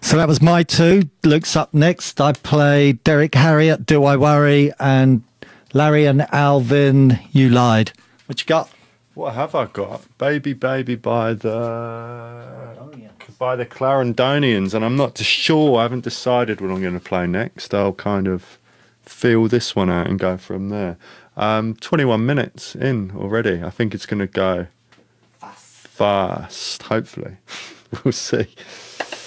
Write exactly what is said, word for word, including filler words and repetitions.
So that was my two. Luke's up next. I played Derek Harriott, Do I Worry, and Larry and Alvin, You Lied. What you got? What have I got? Baby Baby by the by the Clarendonians, and I'm not sure. I haven't decided what I'm going to play next. I'll kind of feel this one out and go from there. Um, twenty-one minutes in already. I think it's going to go fast. Fast, hopefully. We'll see.